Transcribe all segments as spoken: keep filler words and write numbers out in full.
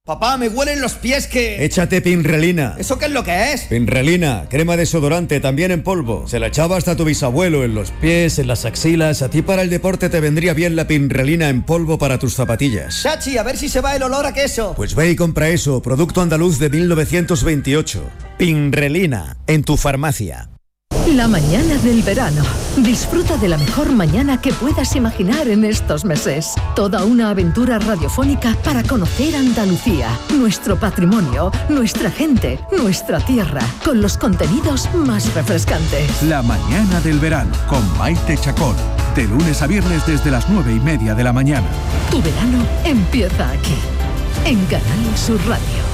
Papá, me huelen los pies que... Échate Pinrelina. ¿Eso qué es lo que es? Pinrelina, crema desodorante, también en polvo. Se la echaba hasta tu bisabuelo en los pies, en las axilas. A ti para el deporte te vendría bien la Pinrelina en polvo para tus zapatillas. Chachi, a ver si se va el olor a queso. Pues ve y compra eso, producto andaluz de mil novecientos veintiocho. Pinrelina, en tu farmacia. La mañana del verano. Disfruta de la mejor mañana que puedas imaginar en estos meses. Toda una aventura radiofónica para conocer Andalucía, nuestro patrimonio, nuestra gente, nuestra tierra, con los contenidos más refrescantes. La mañana del verano con Maite Chacón. De lunes a viernes desde las nueve y media de la mañana. Tu verano empieza aquí, en Canal Sur Radio.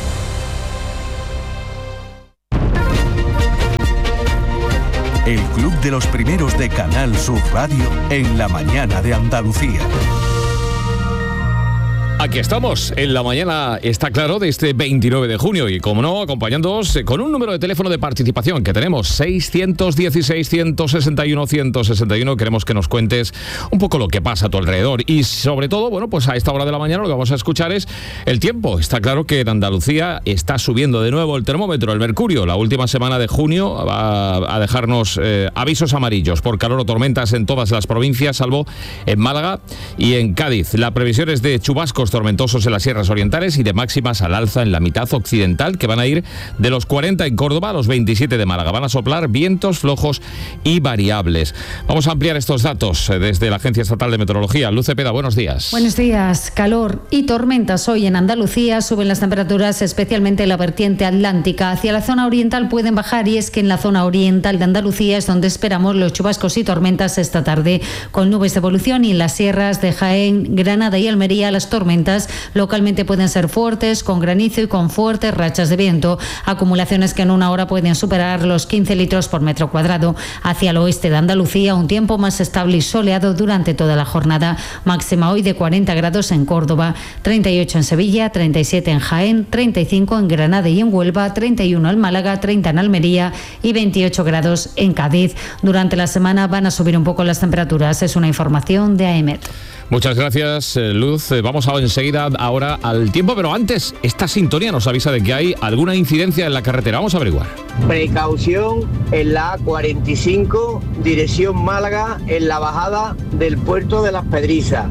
El Club de los Primeros de Canal Sur Radio en la mañana de Andalucía. Aquí estamos, en la mañana, está claro, de este veintinueve de junio y, como no, acompañándoos con un número de teléfono de participación que tenemos, seiscientos dieciséis, ciento sesenta y uno, ciento sesenta y uno. Queremos que nos cuentes un poco lo que pasa a tu alrededor y, sobre todo, bueno, pues a esta hora de la mañana lo que vamos a escuchar es el tiempo. Está claro que en Andalucía está subiendo de nuevo el termómetro, el mercurio. La última semana de junio va a dejarnos eh, avisos amarillos por calor o tormentas en todas las provincias, salvo en Málaga y en Cádiz. La previsión es de chubascos tormentosos en las sierras orientales y de máximas al alza en la mitad occidental, que van a ir de los cuarenta en Córdoba a los veintisiete de Málaga. Van a soplar vientos flojos y variables. Vamos a ampliar estos datos desde la Agencia Estatal de Meteorología. Luz Cepeda, buenos días. Buenos días. Calor y tormentas hoy en Andalucía. Suben las temperaturas, especialmente en la vertiente atlántica. Hacia la zona oriental pueden bajar, y es que en la zona oriental de Andalucía es donde esperamos los chubascos y tormentas esta tarde, con nubes de evolución, y en las sierras de Jaén, Granada y Almería las tormentas localmente pueden ser fuertes, con granizo y con fuertes rachas de viento, acumulaciones que en una hora pueden superar los quince litros por metro cuadrado. Hacia el oeste de Andalucía, un tiempo más estable y soleado durante toda la jornada. Máxima hoy de cuarenta grados en Córdoba, treinta y ocho en Sevilla, treinta y siete en Jaén, treinta y cinco en Granada y en Huelva, treinta y uno en Málaga, treinta en Almería y veintiocho grados en Cádiz. Durante la semana van a subir un poco las temperaturas. Es una información de AEMET. Muchas gracias, Luz. Vamos a enseguida ahora al tiempo, pero antes, esta sintonía nos avisa de que hay alguna incidencia en la carretera. Vamos a averiguar. Precaución en la A cuarenta y cinco, dirección Málaga, en la bajada del puerto de Las Pedrizas.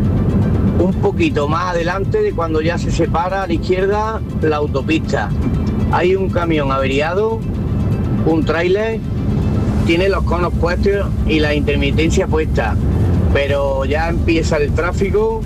Un poquito más adelante de cuando ya se separa a la izquierda la autopista. Hay un camión averiado, un tráiler, tiene los conos puestos y la intermitencia puesta. Pero ya empieza el tráfico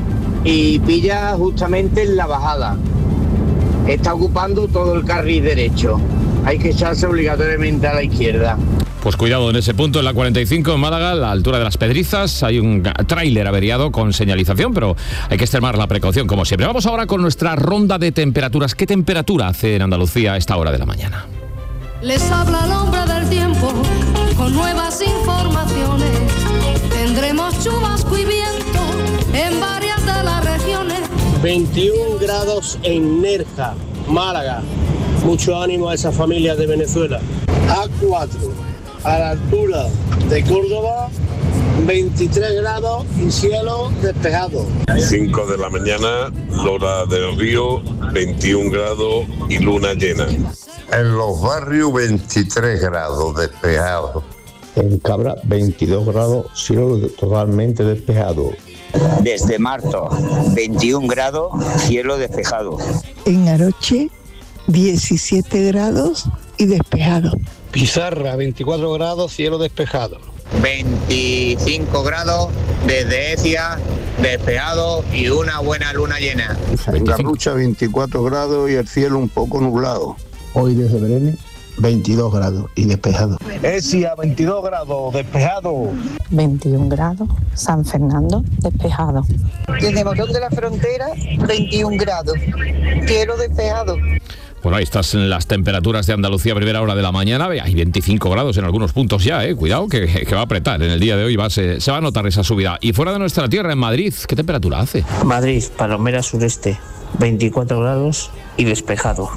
y pilla justamente en la bajada. Está ocupando todo el carril derecho. Hay que echarse obligatoriamente a la izquierda. Pues cuidado en ese punto, en la cuarenta y cinco en Málaga, a la altura de Las Pedrizas, hay un tráiler averiado con señalización, pero hay que extremar la precaución como siempre. Vamos ahora con nuestra ronda de temperaturas. ¿Qué temperatura hace en Andalucía a esta hora de la mañana? Les habla el hombre del tiempo con nuevas informaciones. Tendremos chubasco y viento en varias de las regiones. veintiún grados en Nerja, Málaga. Mucho ánimo a esas familias de Venezuela. A cuatro, a la altura de Córdoba, veintitrés grados y cielo despejado. cinco de la mañana, Lora del Río, veintiún grados y luna llena. En los barrios, veintitrés grados despejado. En Cabra, veintidós grados, cielo totalmente despejado. Desde marzo, veintiún grados, cielo despejado. En Aroche, diecisiete grados y despejado. Pizarra, veinticuatro grados, cielo despejado. veinticinco grados desde Ecija, despejado y una buena luna llena. En Garrucha, veinticuatro grados y el cielo un poco nublado. Hoy desde Berene, veintidós grados y despejado. Ecija, veintidós grados, despejado. veintiún grados, San Fernando, despejado. Desde Morón de la Frontera, veintiún grados, cielo despejado. Bueno, ahí están las temperaturas de Andalucía a primera hora de la mañana. Hay veinticinco grados en algunos puntos ya, ¿eh? Cuidado que, que va a apretar. En el día de hoy va, se, se va a notar esa subida. Y fuera de nuestra tierra, en Madrid, ¿qué temperatura hace? Madrid, Palomera Sureste, veinticuatro grados y despejado.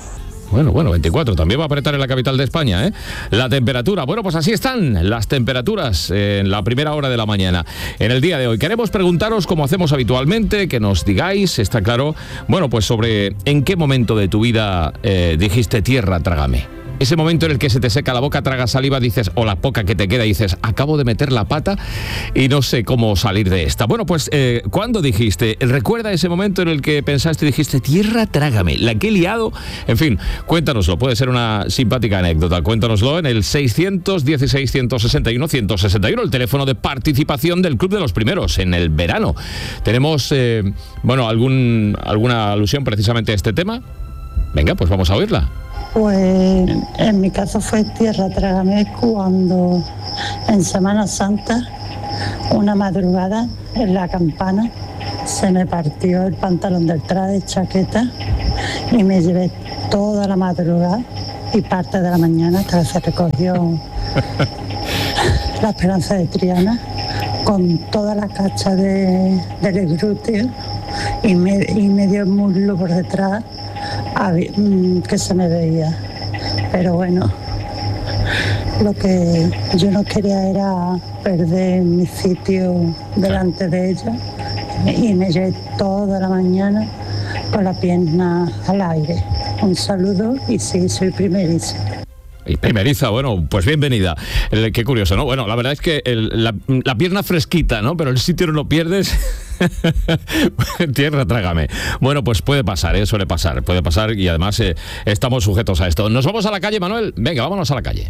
Bueno, bueno, veinticuatro, también va a apretar en la capital de España, ¿eh? La temperatura, bueno, pues así están las temperaturas en la primera hora de la mañana. En el día de hoy queremos preguntaros, como hacemos habitualmente, que nos digáis, está claro, bueno, pues sobre en qué momento de tu vida eh, dijiste tierra, trágame. Ese momento en el que se te seca la boca, tragas saliva, dices, o la poca que te queda, y dices, acabo de meter la pata y no sé cómo salir de esta. Bueno, pues, eh, ¿cuándo dijiste? ¿Recuerda ese momento en el que pensaste y dijiste, tierra, trágame, la que he liado? En fin, cuéntanoslo, puede ser una simpática anécdota. Cuéntanoslo en el seiscientos dieciséis, ciento sesenta y uno, ciento sesenta y uno, el teléfono de participación del Club de los Primeros en el verano. ¿Tenemos, eh, bueno, algún, alguna alusión precisamente a este tema? Venga, pues vamos a oírla. Pues en mi caso fue tierra, trágame cuando en Semana Santa, una madrugada en la campana, se me partió el pantalón del traje, chaqueta, y me llevé toda la madrugada y parte de la mañana hasta que se recogió la Esperanza de Triana con toda la cacha de, del glúteo y, me, y medio muslo por detrás que se me veía. Pero bueno, lo que yo no quería era perder mi sitio delante de ella y me llevé toda la mañana con la pierna al aire. Un saludo y sí, soy primeriza. Y primeriza, bueno, pues bienvenida. El, qué curioso, ¿no? Bueno, la verdad es que el, la, la pierna fresquita, ¿no? Pero el sitio no lo pierdes. Tierra, trágame. Bueno, pues puede pasar, ¿eh? Suele pasar, puede pasar y además eh, estamos sujetos a esto. Nos vamos a la calle, Manuel. Venga, vámonos a la calle.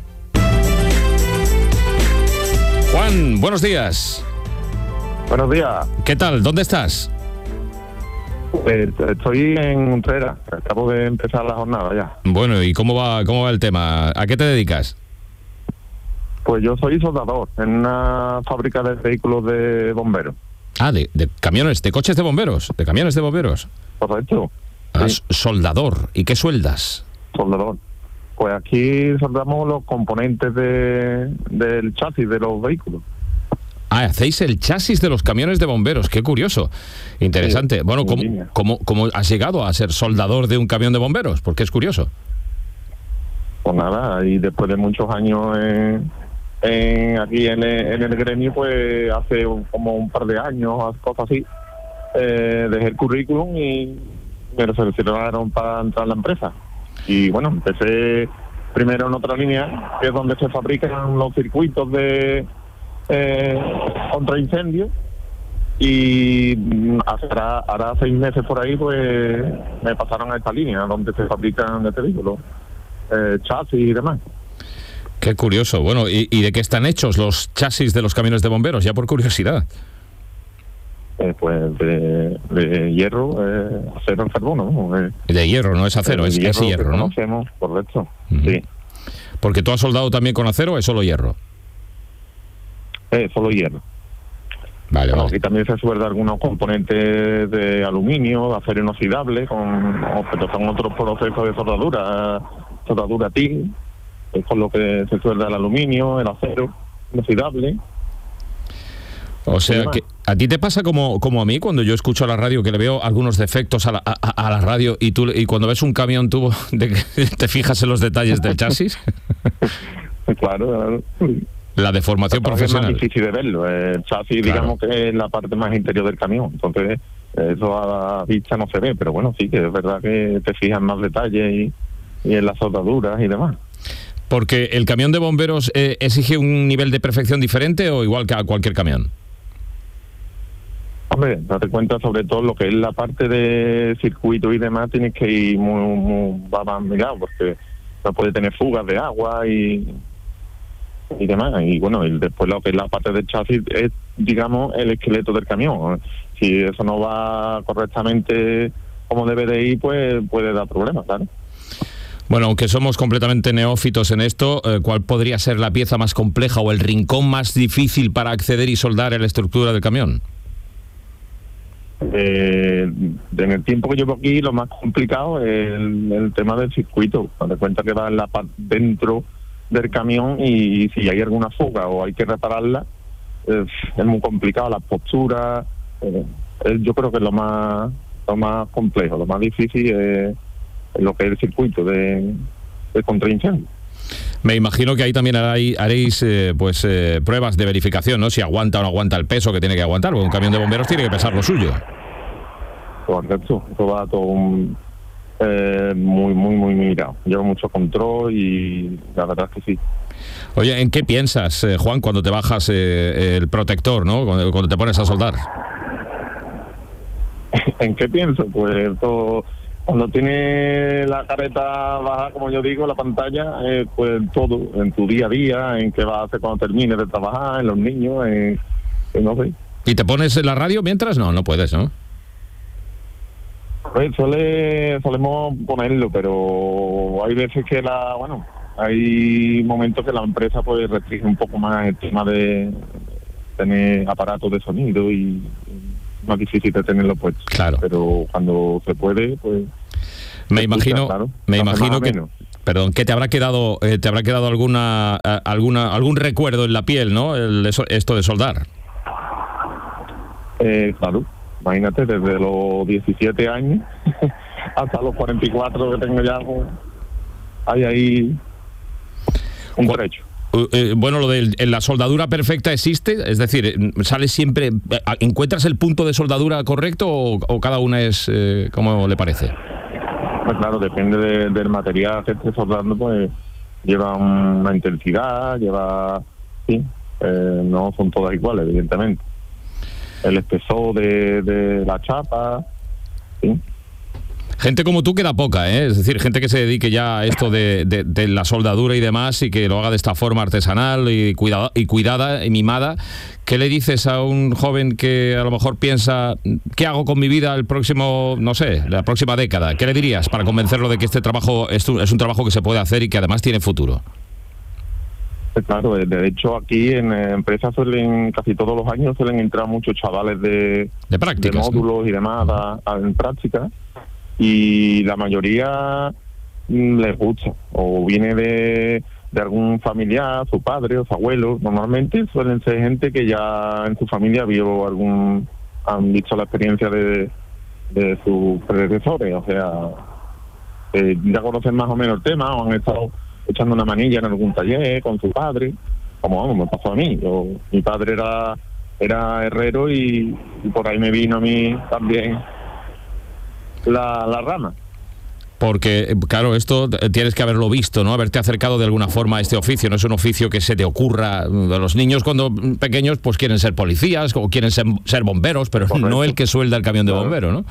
Juan, buenos días. Buenos días. ¿Qué tal? ¿Dónde estás? Eh, estoy en Utrera, acabo de empezar la jornada ya. Bueno, ¿y cómo va, cómo va el tema? ¿A qué te dedicas? Pues yo soy soldador en una fábrica de vehículos de bomberos. Ah, de, de camiones, de coches de bomberos, de camiones de bomberos. Correcto. Ah, sí. Soldador. ¿Y qué sueldas? Soldador. Pues aquí soldamos los componentes de, del chasis de los vehículos. Ah, hacéis el chasis de los camiones de bomberos, qué curioso, interesante. Sí, bueno, ¿cómo, ¿cómo, ¿cómo has llegado a ser soldador de un camión de bomberos? Porque es curioso. Pues nada, y después de muchos años en, en, aquí en el, en el gremio, pues hace como un par de años, cosas así, eh, dejé el currículum y me lo seleccionaron para entrar a la empresa. Y bueno, empecé primero en otra línea, que es donde se fabrican los circuitos de... Eh, contra incendios y hará, hará seis meses por ahí pues me pasaron a esta línea donde se fabrican de vehículos, eh, chasis y demás. Qué curioso. Bueno, ¿y, ¿y de qué están hechos los chasis de los camiones de bomberos? Ya por curiosidad. Eh, pues de, de hierro, eh, acero en carbono, ¿no? Eh, de hierro, no es acero, es, hierro, es hierro, ¿no? Conocemos, correcto, uh-huh. Sí. Porque tú has soldado también con acero o es solo hierro. Eh, solo hierro. Vale, bueno, vale. Aquí también se sueldan algunos componentes de aluminio, de acero inoxidable, con, con otros procesos de soldadura, soldadura T I G, es con lo que se suelda el aluminio, el acero inoxidable. O sea, que a ti te pasa como, como a mí cuando yo escucho la radio, que le veo algunos defectos a la, a, a la radio y tú y cuando ves un camión tubo de que te fijas en los detalles del chasis. Claro, claro. La deformación profesional. Es más difícil de verlo. El chasis, claro, digamos que es la parte más interior del camión. Entonces, eso a la vista no se ve. Pero bueno, sí que es verdad que te fijas más detalles y, y en las soldaduras y demás. Porque el camión de bomberos eh, exige un nivel de perfección diferente o igual que a cualquier camión. Hombre, date cuenta sobre todo lo que es la parte de circuito y demás, tienes que ir muy, muy más mirado porque no puede tener fugas de agua y... y demás, y bueno, y después lo que es la parte del chasis es, digamos, el esqueleto del camión. Si eso no va correctamente como debe de ir, pues puede dar problemas, claro. Bueno, aunque somos completamente neófitos en esto, ¿cuál podría ser la pieza más compleja o el rincón más difícil para acceder y soldar en la estructura del camión? Eh, en el tiempo que llevo aquí, lo más complicado es el, el tema del circuito. Te das cuenta que va en la parte dentro del camión y si hay alguna fuga o hay que repararla, eh, es muy complicado. La postura, eh, yo creo que es lo más lo más complejo, lo más difícil es en lo que es el circuito de, de contraincendio. Me imagino que ahí también haréis, haréis eh, pues eh, pruebas de verificación, ¿no? Si aguanta o no aguanta el peso que tiene que aguantar, porque un camión de bomberos tiene que pesar lo suyo. Correcto, eso va todo un, eh, muy, muy, muy mirado. Lleva mucho control y la verdad es que sí. Oye, ¿en qué piensas, eh, Juan, cuando te bajas eh, el protector, ¿no? Cuando, cuando te pones a soldar. ¿En qué pienso? Pues todo, cuando tiene la careta baja, como yo digo, la pantalla, eh, pues todo, en tu día a día, en qué vas a hacer cuando termines de trabajar, en los niños, en, en no sé. ¿Y te pones en la radio mientras? No, no puedes, ¿no? Pues suele, solemos ponerlo, pero hay veces que la, bueno, hay momentos que la empresa pues restringe un poco más el tema de tener aparatos de sonido y más difícil de tenerlo puesto. Claro. Pero cuando se puede, pues... Me imagino, escucha, claro, me imagino que, menos. perdón, que te habrá quedado, eh, te habrá quedado alguna, alguna, algún recuerdo en la piel, ¿no? El, eso, esto de soldar. Eh, claro. Imagínate, desde los diecisiete años hasta los cuarenta y cuatro que tengo ya, pues, hay ahí un trecho. Eh, bueno, lo de la soldadura perfecta existe, es decir, ¿sale siempre, encuentras el punto de soldadura correcto o, o cada una es eh, como le parece? Pues claro, depende de, del material que esté soldando, pues lleva una intensidad, lleva, sí, eh, no son todas iguales, evidentemente. El espesor de, de la chapa, ¿sí? Gente como tú queda poca, ¿eh? Es decir, gente que se dedique ya a esto de, de, de la soldadura y demás y que lo haga de esta forma artesanal y cuidada, y cuidada y mimada. ¿Qué le dices a un joven que a lo mejor piensa, ¿qué hago con mi vida el próximo, no sé, la próxima década? ¿Qué le dirías para convencerlo de que este trabajo es un, es un trabajo que se puede hacer y que además tiene futuro? Claro, de hecho aquí en empresas suelen, casi todos los años suelen entrar muchos chavales de, de, prácticas, de módulos, ¿no? Y demás a, a, en práctica, y la mayoría mm, les gusta, o viene de, de algún familiar, su padre o su abuelo. Normalmente suelen ser gente que ya en su familia vio algún, han visto la experiencia de, de sus predecesores, o sea, eh, ya conocen más o menos el tema o han estado echando una manilla en algún taller con su padre, como vamos, me pasó a mí. Yo, mi padre era era herrero y, y por ahí me vino a mí también la, la rama. Porque, claro, esto tienes que haberlo visto, ¿no? Haberte acercado de alguna forma a este oficio. No es un oficio que se te ocurra. Los niños cuando pequeños pues quieren ser policías o quieren ser, ser bomberos, pero correcto, no el que suelda el camión de claro, bombero, ¿no?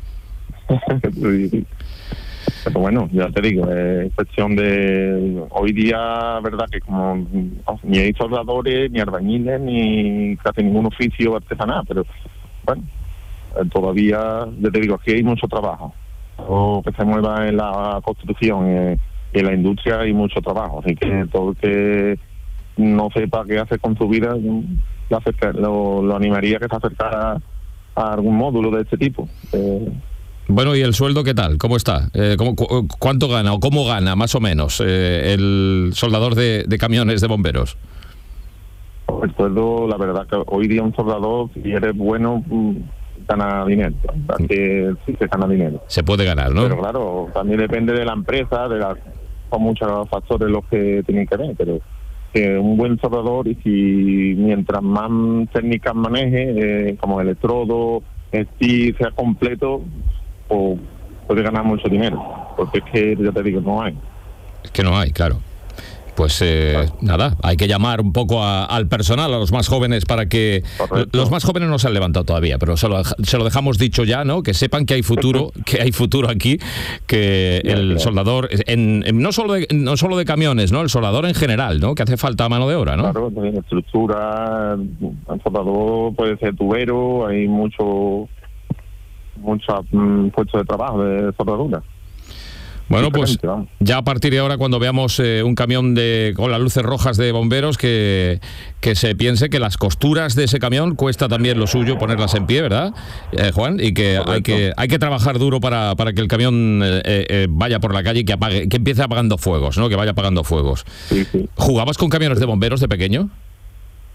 Pero bueno, ya te digo, es cuestión de... Hoy día, verdad, que como ni hay soldadores, ni albañiles, ni casi ningún oficio artesanal, pero bueno, todavía, ya te digo, aquí hay mucho trabajo. Todo que se mueva en la construcción, eh, en la industria hay mucho trabajo, así que todo el que no sepa qué hace con su vida, lo, acerca, lo, lo animaría a que se acercara a algún módulo de este tipo. Eh, Bueno, ¿y el sueldo qué tal? ¿Cómo está? Eh, ¿cómo, cu ¿Cuánto gana o cómo gana, más o menos, eh, el soldador de, de camiones de bomberos? El sueldo, la verdad que hoy día un soldador, si eres bueno, gana dinero. La verdad que sí se gana dinero. Se puede ganar, ¿no? Pero claro, también depende de la empresa, de la, son muchos factores los que tienen que ver, pero eh, un buen soldador, y si mientras más técnicas maneje, eh, como electrodo, en sí sea completo, o puede ganar mucho dinero, porque es que ya te digo, no hay. Es que no hay, claro. Pues eh, claro. Nada, hay que llamar un poco a, al personal, a los más jóvenes, para que... Correcto. Los más jóvenes no se han levantado todavía, pero se lo, se lo dejamos dicho ya, ¿no? Que sepan que hay futuro, que hay futuro aquí, que ya, el claro. soldador, en, en, no, solo de, no solo de camiones, ¿no? El soldador en general, ¿no? Que hace falta mano de obra, ¿no? Claro, en estructura, el soldador puede ser tubero, hay mucho... muchos mm, puestos de trabajo de soldadura. Bueno, pues ya a partir de ahora, cuando veamos eh, un camión de con las luces rojas de bomberos, que, que se piense que las costuras de ese camión cuesta también lo suyo ponerlas en pie, ¿verdad, eh, Juan? Y que hay que hay que trabajar duro para, para que el camión eh, eh, vaya por la calle y que apague, que empiece apagando fuegos, ¿no? Que vaya apagando fuegos. Sí, sí. ¿Jugabas con camiones de bomberos de pequeño?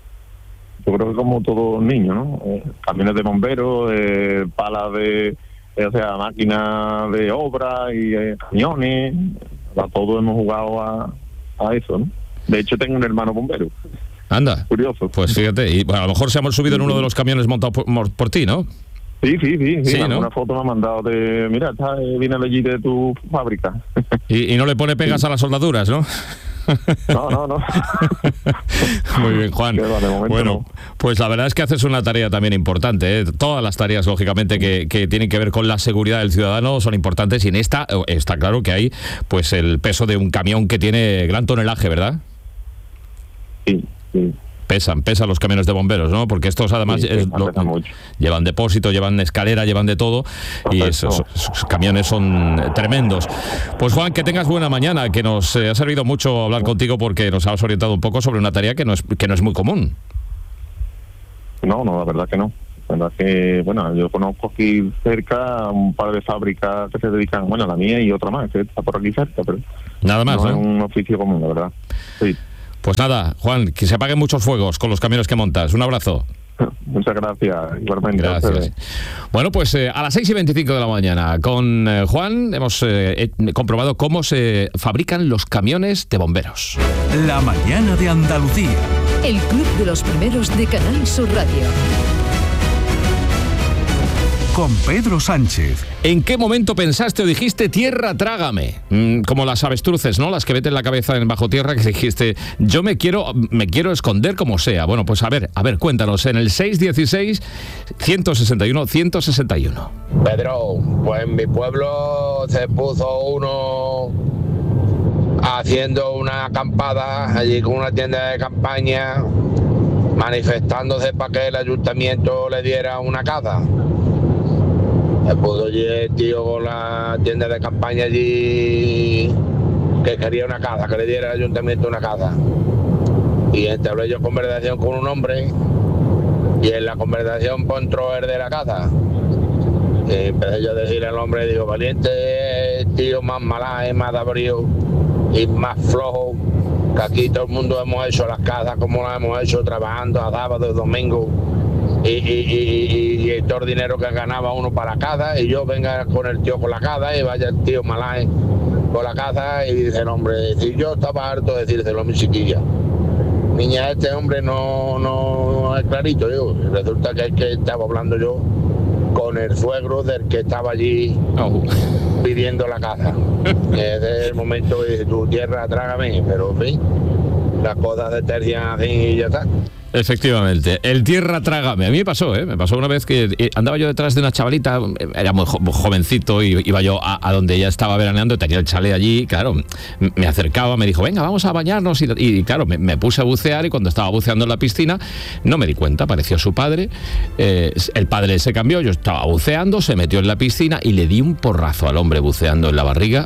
Yo creo que como todo niño, ¿no? Eh, camiones de bomberos, eh, palas de eh, o sea, máquinas de obra y eh, camiones, a todo hemos jugado a, a eso, ¿no? De hecho, tengo un hermano bombero. Anda. Curioso. Pues fíjate, y bueno, a lo mejor se hemos subido en uno de los camiones montados por, por ti, ¿no? Sí, sí, sí, sí, Sí, ¿no? una foto me ha mandado de, mira, está, eh, viene allí de tu fábrica. Y, y no le pone pegas a las soldaduras, ¿no? No, no, no. Muy bien, Juan. Bueno, pues la verdad es que haces una tarea también importante, ¿eh? Todas las tareas, lógicamente, que, que tienen que ver con la seguridad del ciudadano son importantes, y en esta está claro que hay pues el peso de un camión que tiene gran tonelaje, ¿verdad? Sí, sí. Pesan, pesan los camiones de bomberos, ¿no? Porque estos además Sí, es, pesan, lo, pesan mucho. llevan depósito, llevan escalera, llevan de todo. Perfecto. Y esos, esos camiones son tremendos. Pues Juan, que tengas buena mañana, que nos eh, ha servido mucho hablar contigo, porque nos has orientado un poco sobre una tarea que no es, que no es muy común. No, no, la verdad que no. La verdad que, bueno, yo conozco aquí cerca un par de fábricas que se dedican, bueno, la mía y otra más, que está por aquí cerca, pero nada más, no, ¿no? Es un oficio común, la verdad. Sí. Pues nada, Juan, que se apaguen muchos fuegos con los camiones que montas. Un abrazo. Muchas gracias, igualmente. Gracias. Bueno, pues eh, a las seis y veinticinco de la mañana con eh, Juan hemos eh, eh, comprobado cómo se fabrican los camiones de bomberos. La mañana de Andalucía. El club de los primeros de Canal Sur Radio. Con Pedro Sánchez. ¿En qué momento pensaste o dijiste tierra, trágame? Mm, como las avestruces, ¿no? Las que meten la cabeza en bajo tierra, que dijiste, yo me quiero me quiero esconder como sea. Bueno, pues a ver, a ver, cuéntanos en el seis uno seis, uno seis uno, uno seis uno. Pedro, pues en mi pueblo se puso uno haciendo una acampada allí con una tienda de campaña, manifestándose para que el ayuntamiento le diera una casa. Se puso allí el tío con la tienda de campaña allí, que quería una casa, que le diera el ayuntamiento una casa. Y entablé yo conversación con un hombre, y en la conversación pues, entró el de la casa. Y empecé yo a decirle al hombre, digo, valiente tío, más malaje, más abrío y más flojo, que aquí todo el mundo hemos hecho las casas como las hemos hecho, trabajando a sábado y domingo. Y, y, y, y, y todo el dinero que ganaba uno para la casa, y yo venga con el tío con la casa, y vaya el tío malaje con la casa, y dice el hombre, y yo estaba harto de decírselo a mi chiquilla, niña, este hombre no, no es clarito, yo. Resulta que es que estaba hablando yo con el suegro del que estaba allí oh. pidiendo la casa. Desde el momento que dice, tu tierra, trágame, pero en fin, las cosas se tercian así y ya está. Efectivamente, el tierra trágame. A mí me pasó, ¿eh? Me pasó una vez que andaba yo detrás de una chavalita, era muy jovencito, y iba yo a, a donde ella estaba veraneando, tenía el chalet allí, claro, me acercaba, me dijo, venga, vamos a bañarnos, y, y claro, me, me puse a bucear, y cuando estaba buceando en la piscina, no me di cuenta, apareció su padre, eh, el padre se cambió, yo estaba buceando, se metió en la piscina, y le di un porrazo al hombre buceando en la barriga.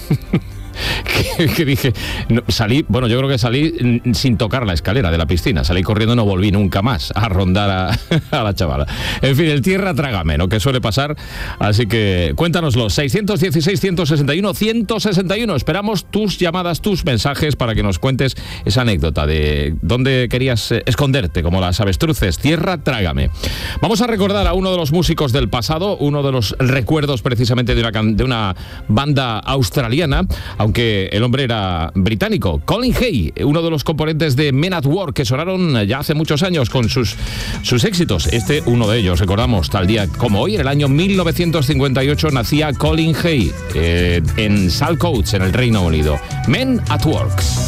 Que, que dije, no, salí, bueno, yo creo que salí sin tocar la escalera de la piscina, salí corriendo, no volví nunca más a rondar a, a la chavala. En fin, el tierra trágame, ¿no? Que suele pasar, así que cuéntanoslo, seis uno seis, uno seis uno, uno seis uno, esperamos tus llamadas, tus mensajes para que nos cuentes esa anécdota de dónde querías esconderte, como las avestruces, tierra trágame. Vamos a recordar a uno de los músicos del pasado, uno de los recuerdos precisamente de una, de una banda australiana, aunque el hombre era británico, Colin Hay, uno de los componentes de Men at Work, que sonaron ya hace muchos años con sus, sus éxitos. Este, uno de ellos, recordamos, tal día como hoy, en el año mil novecientos cincuenta y ocho, nacía Colin Hay eh, en Salcoats, en el Reino Unido. Men at Work.